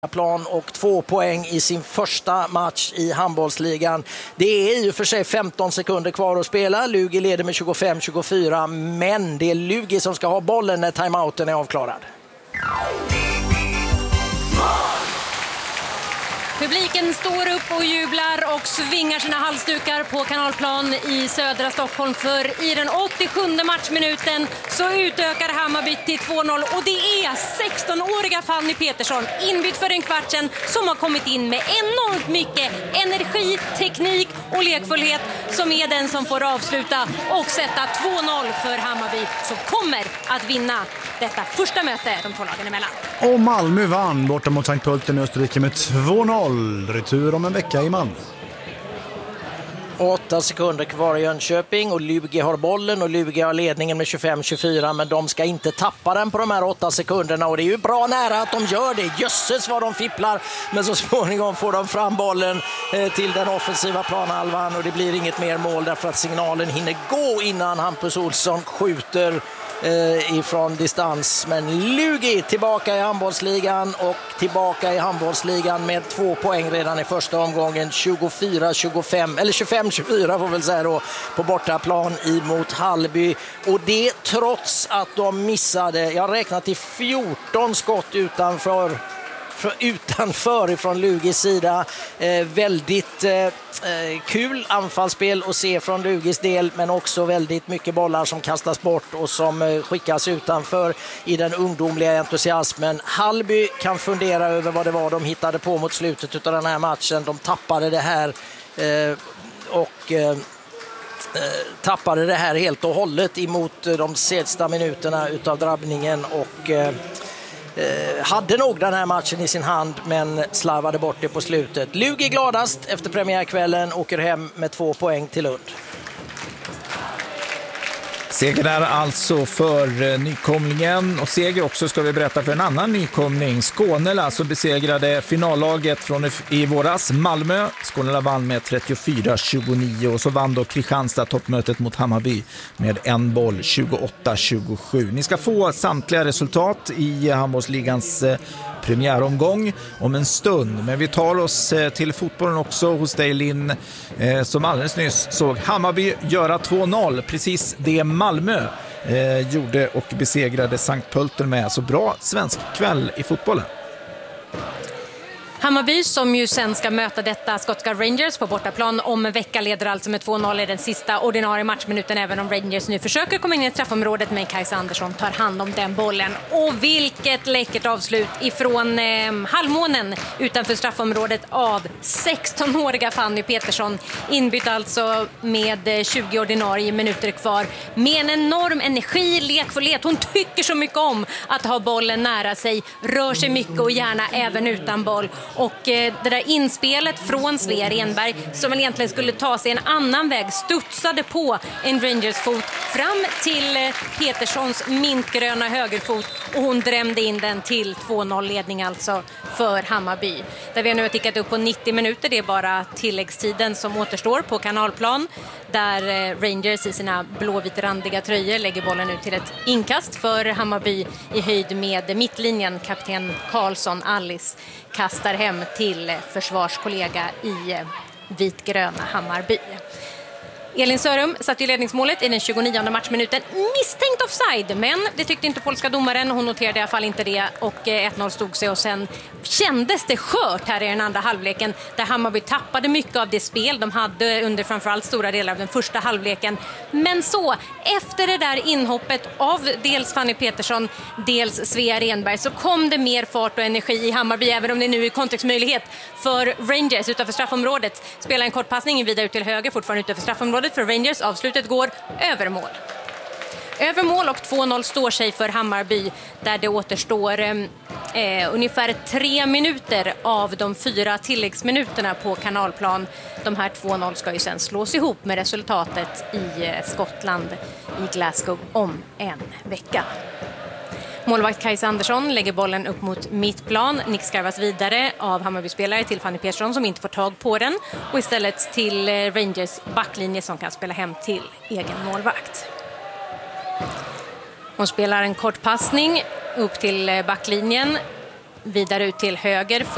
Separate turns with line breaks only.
plan och 2 poäng i sin första match i handbollsligan. Det är ju för sig 15 sekunder kvar att spela. Lugi leder med 25-24, men det är Lugi som ska ha bollen när timeouten är avklarad.
Publiken står upp och jublar och svingar sina halsdukar på Kanalplan i södra Stockholm, för i den 87 matchminuten så utökar Hammarby till 2-0 och det är 16-åriga Fanny Petersson, inbytt för en kvart sedan, som har kommit in med enormt mycket energi, teknik och lekfullhet, som är den som får avsluta och sätta 2-0 för Hammarby, som kommer att vinna detta första möte de två lagen emellan.
Och Malmö vann borta mot Sankt Pölten i Österrike med 2-0. Retur om en vecka i Malmö.
8 sekunder kvar i Jönköping och Lugi har bollen och Lugi har ledningen med 25-24, men de ska inte tappa den på de här 8 sekunderna och det är ju bra nära att de gör det. Jösses vad de fipplar, men så småningom får de fram bollen till den offensiva planhalvan och det blir inget mer mål därför att signalen hinner gå innan Hampus Olsson skjuter ifrån distans. Men Lugi tillbaka i handbollsligan och tillbaka i handbollsligan med 2 poäng redan i första omgången. 24-25 eller 25-24 får väl säga då, på bortaplan emot Hallby, och det trots att de missade, jag räknat till 14 skott utanför ifrån Lugis sida. Väldigt kul anfallsspel att se från Lugis del, men också väldigt mycket bollar som kastas bort och som skickas utanför i den ungdomliga entusiasmen. Hallby kan fundera över vad det var de hittade på mot slutet av den här matchen. De tappade det här tappade det här helt och hållet emot de sista minuterna utav drabbningen och hade nog den här matchen i sin hand, men slarvade bort det på slutet. Lugi gladast efter premiärkvällen, åker hem med 2 poäng till Lund.
Seger där alltså för nykomlingen, och seger också ska vi berätta för en annan nykomling. Skånela alltså besegrade finallaget från i våras, Malmö. Skånela vann med 34-29 och så vann då Kristianstad toppmötet mot Hammarby med en boll 28-27. Ni ska få samtliga resultat i handbollsligans premiäromgång om en stund, men vi tar oss till fotbollen också hos dig, Linn, som alldeles nyss såg Hammarby göra 2-0, precis det Malmö gjorde och besegrade Sankt Pölten med. Så bra svensk kväll i fotbollen.
Hammarby, som ju sen ska möta detta skotska Rangers på bortaplan om en vecka, leder alltså med 2-0 i den sista ordinarie matchminuten, även om Rangers nu försöker komma in i straffområdet, men Kajsa Andersson tar hand om den bollen. Och vilket läckert avslut ifrån halvmånen utanför straffområdet av 16-åriga Fanny Petersson, inbytt alltså med 20 ordinarie minuter kvar, med en enorm energi, lekfullhet. Hon tycker så mycket om att ha bollen nära sig, rör sig mycket och gärna även utan boll. Och det där inspelet från Svea Renberg, som väl egentligen skulle ta sig en annan väg, studsade på en Rangers fot fram till Peterssons mintgröna högerfot, och hon drämde in den till 2-0-ledning alltså för Hammarby. Där vi nu har tickat upp på 90 minuter, det är bara tilläggstiden som återstår på Kanalplan, där Rangers i sina blåvitrandiga tröjor lägger bollen ut till ett inkast för Hammarby i höjd med mittlinjen. Kapten Karlsson, Alice, kastar hem till försvarskollega i vitgröna Hammarby. Elin Sörum satt i ledningsmålet i den 29:e matchminuten, misstänkt offside, men det tyckte inte polska domaren. Hon noterade i alla fall inte det, och 1-0 stod sig, och sen kändes det skört här i den andra halvleken, där Hammarby tappade mycket av det spel de hade under framförallt stora delar av den första halvleken. Men så, efter det där inhoppet av dels Fanny Petersson, dels Svea Renberg, så kom det mer fart och energi i Hammarby, även om det nu är kontextmöjlighet för Rangers utanför straffområdet. Spelar en kort passning vidare ut till höger, fortfarande utanför straffområdet för Rangers. Avslutet går över mål. Över mål, och 2-0 står sig för Hammarby, där det återstår ungefär 3 minuter av de 4 tilläggsminuterna på Kanalplan. De här 2-0 ska ju sen slås ihop med resultatet i Skottland, i Glasgow, om en vecka. Målvakt Kajsa Andersson lägger bollen upp mot mittplan. Nick skarvas vidare av Hammarby-spelare till Fanny Petersson, som inte får tag på den, och istället till Rangers backlinje, som kan spela hem till egen målvakt. Hon spelar en kort passning upp till backlinjen, vidare ut till höger